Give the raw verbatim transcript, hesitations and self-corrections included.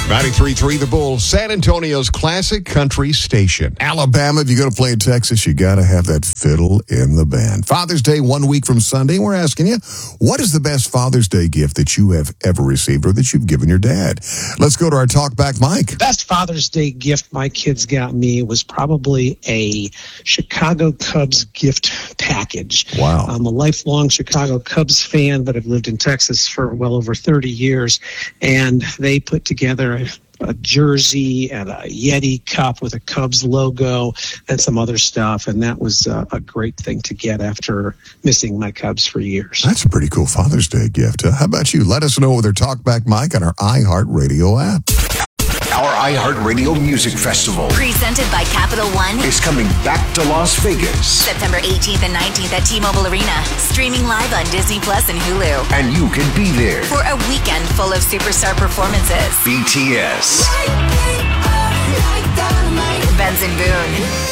ninety-three point three The Bull, San Antonio's classic country station. Alabama, if you're going to play in Texas, you got to have that fiddle in the band. Father's Day, one week from Sunday. We're asking you, what is the best Father's Day gift that you have ever received or that you've given your dad? Let's go to our Talk Back Mike. Best Father's Day gift my kids got me was probably a Chicago Cubs gift package. Wow. I'm a lifelong Chicago Cubs fan, but I've lived in Texas for well over thirty years, and they put together a, a jersey and a Yeti cup with a Cubs logo and some other stuff, and that was uh, a great thing to get after missing my Cubs for years. That's a pretty cool Father's Day gift. Huh? How about you? Let us know with our Talk Back Mike on our iHeartRadio app. Our iHeartRadio Music Festival, presented by Capital One, is coming back to Las Vegas. September eighteenth and nineteenth at T-Mobile Arena. Streaming live on Disney Plus and Hulu. And you can be there for a weekend full of superstar performances. B T S, Benson Boone,